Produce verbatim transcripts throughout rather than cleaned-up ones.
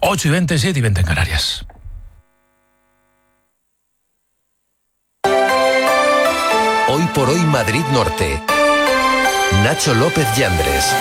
ocho y veinte, siete y veinte en Canarias. Hoy por hoy Madrid Norte. Nacho López Yandres.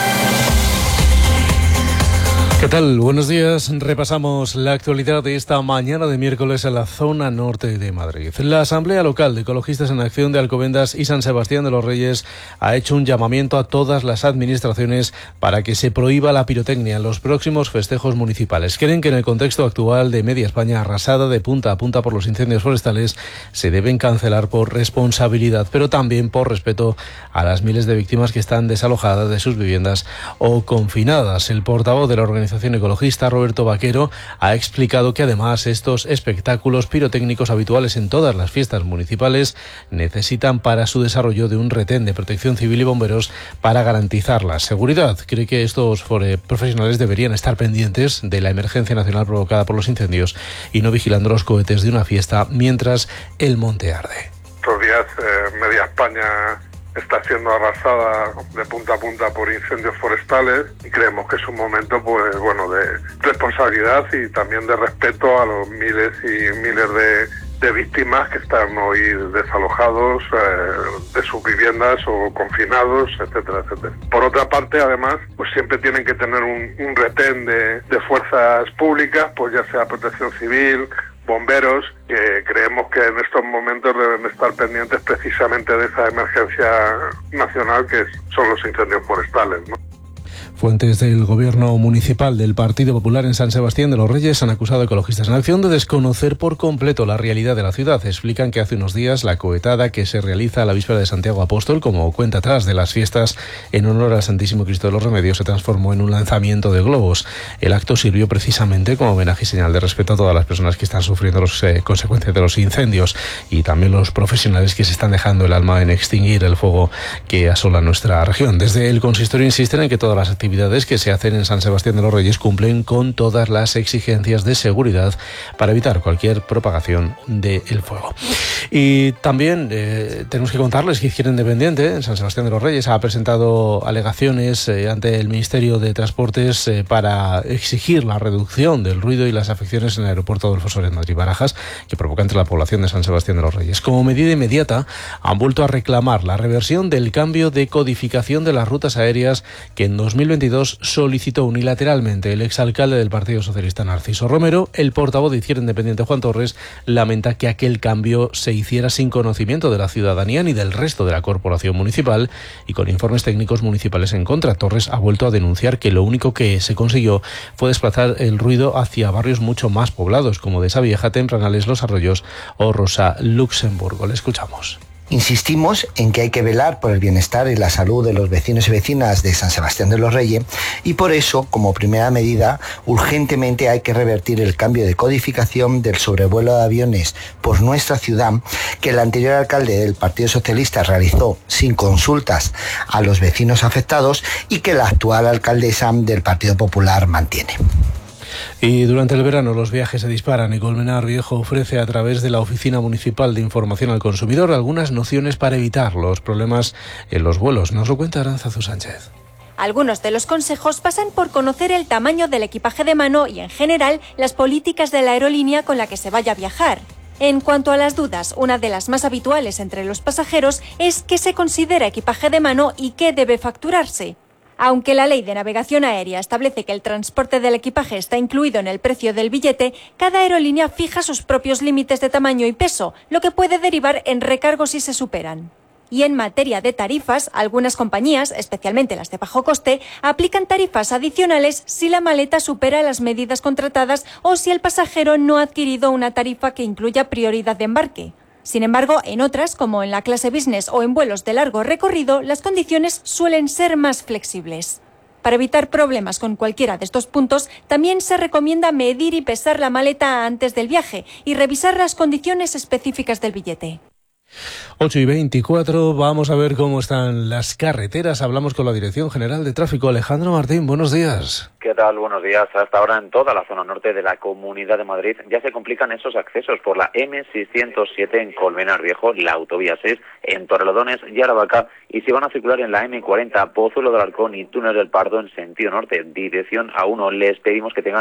¿Qué tal? Buenos días. Repasamos la actualidad de esta mañana de miércoles en la zona norte de Madrid. La Asamblea Local de Ecologistas en Acción de Alcobendas y San Sebastián de los Reyes ha hecho un llamamiento a todas las administraciones para que se prohíba la pirotecnia en los próximos festejos municipales. Creen que en el contexto actual de media España arrasada de punta a punta por los incendios forestales se deben cancelar por responsabilidad, pero también por respeto a las miles de víctimas que están desalojadas de sus viviendas o confinadas. El portavoz de la organización ecologista, Roberto Vaquero, ha explicado que además estos espectáculos pirotécnicos habituales en todas las fiestas municipales necesitan para su desarrollo de un retén de protección civil y bomberos para garantizar la seguridad. Cree que estos profesionales deberían estar pendientes de la emergencia nacional provocada por los incendios y no vigilando los cohetes de una fiesta mientras el monte arde. Estos días eh, media España está siendo arrasada de punta a punta por incendios forestales y creemos que es un momento, pues bueno, de responsabilidad y también de respeto a los miles y miles de, de víctimas que están hoy desalojados eh, de sus viviendas o confinados, etcétera, etcétera. Por otra parte, además, pues siempre tienen que tener un, un retén de, de fuerzas públicas, pues ya sea protección civil, bomberos, que creemos que en estos momentos deben estar pendientes precisamente de esa emergencia nacional que son los incendios forestales, ¿no? Fuentes del gobierno municipal del Partido Popular en San Sebastián de los Reyes han acusado a Ecologistas en Acción de desconocer por completo la realidad de la ciudad. Explican que hace unos días la cohetada que se realiza a la víspera de Santiago Apóstol, como cuenta atrás de las fiestas en honor al Santísimo Cristo de los Remedios, se transformó en un lanzamiento de globos. El acto sirvió precisamente como homenaje y señal de respeto a todas las personas que están sufriendo las eh, consecuencias de los incendios y también los profesionales que se están dejando el alma en extinguir el fuego que asola nuestra región. Desde el consistorio insisten en que todas las actividades que se hacen en San Sebastián de los Reyes cumplen con todas las exigencias de seguridad para evitar cualquier propagación del fuego. Y también eh, tenemos que contarles que Izquierda Independiente en San Sebastián de los Reyes ha presentado alegaciones eh, ante el Ministerio de Transportes eh, para exigir la reducción del ruido y las afecciones en el aeropuerto Adolfo Suárez Madrid-Barajas que provoca entre la población de San Sebastián de los Reyes. Como medida inmediata han vuelto a reclamar la reversión del cambio de codificación de las rutas aéreas que en dos mil veintidós solicitó unilateralmente el exalcalde del Partido Socialista Narciso Romero. El portavoz de Izquierda Independiente Juan Torres lamenta que aquel cambio se hiciera sin conocimiento de la ciudadanía ni del resto de la corporación municipal y con informes técnicos municipales en contra. Torres ha vuelto a denunciar que lo único que se consiguió fue desplazar el ruido hacia barrios mucho más poblados como de Savieja, Tempranales, Los Arroyos o Rosa Luxemburgo. Le escuchamos. Insistimos en que hay que velar por el bienestar y la salud de los vecinos y vecinas de San Sebastián de los Reyes y por eso, como primera medida, urgentemente hay que revertir el cambio de codificación del sobrevuelo de aviones por nuestra ciudad que el anterior alcalde del Partido Socialista realizó sin consultas a los vecinos afectados y que la actual alcaldesa del Partido Popular mantiene. Y durante el verano los viajes se disparan y Colmenar Viejo ofrece a través de la Oficina Municipal de Información al Consumidor algunas nociones para evitar los problemas en los vuelos. Nos lo cuenta Arantzazu Sánchez. Algunos de los consejos pasan por conocer el tamaño del equipaje de mano y, en general, las políticas de la aerolínea con la que se vaya a viajar. En cuanto a las dudas, una de las más habituales entre los pasajeros es qué se considera equipaje de mano y qué debe facturarse. Aunque la Ley de Navegación Aérea establece que el transporte del equipaje está incluido en el precio del billete, cada aerolínea fija sus propios límites de tamaño y peso, lo que puede derivar en recargos si se superan. Y en materia de tarifas, algunas compañías, especialmente las de bajo coste, aplican tarifas adicionales si la maleta supera las medidas contratadas o si el pasajero no ha adquirido una tarifa que incluya prioridad de embarque. Sin embargo, en otras, como en la clase business o en vuelos de largo recorrido, las condiciones suelen ser más flexibles. Para evitar problemas con cualquiera de estos puntos, también se recomienda medir y pesar la maleta antes del viaje y revisar las condiciones específicas del billete. ocho y veinticuatro, vamos a ver cómo están las carreteras. Hablamos con la Dirección General de Tráfico. Alejandro Martín, buenos días. ¿Qué tal? Buenos días. Hasta ahora en toda la zona norte de la Comunidad de Madrid ya se complican esos accesos por la eme seiscientos siete en Colmenar Viejo, la autovía seis en Torrelodones y Aravaca, y si van a circular en la eme cuarenta Pozuelo del Arcón y Túnel del Pardo en sentido norte, dirección A uno. Les pedimos que tengan